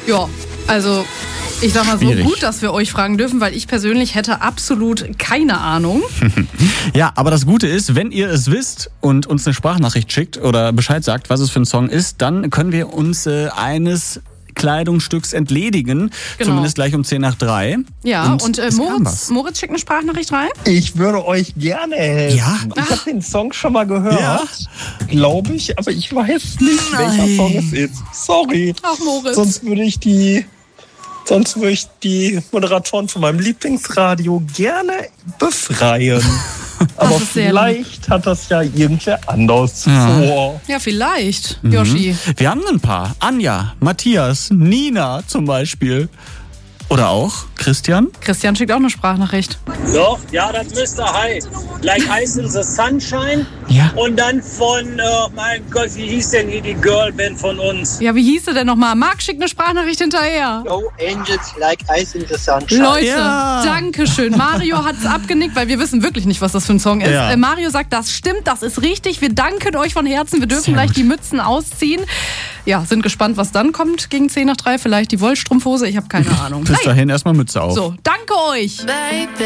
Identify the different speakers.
Speaker 1: Ja, also ich sag mal so,
Speaker 2: Schwierig.
Speaker 1: gut, dass wir euch fragen dürfen, weil ich persönlich hätte absolut keine Ahnung.
Speaker 2: Ja, aber das Gute ist, wenn ihr es wisst und uns eine Sprachnachricht schickt oder Bescheid sagt, was es für ein Song ist, dann können wir uns eines Kleidungsstücks entledigen,
Speaker 1: Genau.
Speaker 2: zumindest gleich um 10 nach 3.
Speaker 1: Ja, und
Speaker 2: es kam was.
Speaker 1: Moritz schickt eine Sprachnachricht rein.
Speaker 3: Ich würde euch gerne helfen.
Speaker 2: Ja?
Speaker 3: Ich habe den Song schon mal gehört,
Speaker 2: Ja?
Speaker 3: glaube ich, aber ich weiß nicht, welcher Song es ist. Sorry.
Speaker 1: Ach, Moritz.
Speaker 3: Sonst würde ich die Moderatoren von meinem Lieblingsradio gerne befreien. Aber
Speaker 1: ist sehr
Speaker 3: vielleicht hat das ja irgendwer anders vor.
Speaker 1: Ja, vielleicht, Yoshi.
Speaker 2: Wir haben ein paar. Anja, Matthias, Nina zum Beispiel. Oder auch Christian.
Speaker 1: Christian schickt auch eine Sprachnachricht.
Speaker 4: Doch, ja, das müsste Hi. Like Ice in the Sunshine.
Speaker 2: Ja.
Speaker 4: Und dann von, mein Gott, wie hieß denn hier die Girlband von uns?
Speaker 1: Ja, wie hieß sie denn nochmal? Marc schickt eine Sprachnachricht hinterher.
Speaker 5: Oh, Angels like ice in the sunshine.
Speaker 1: Leute,
Speaker 2: Ja.
Speaker 1: danke schön. Mario hat's abgenickt, weil wir wissen wirklich nicht, was das für ein Song ist.
Speaker 2: Ja.
Speaker 1: Mario sagt, das stimmt, das ist richtig. Wir danken euch von Herzen. Wir dürfen
Speaker 2: Sehr
Speaker 1: gleich
Speaker 2: gut.
Speaker 1: die Mützen ausziehen. Ja, sind gespannt, was dann kommt gegen 10 nach 3. Vielleicht die Wollstrumpfhose. Ich habe keine Ahnung.
Speaker 2: Bis dahin erstmal Mütze auf.
Speaker 1: So, danke euch.
Speaker 6: Baby.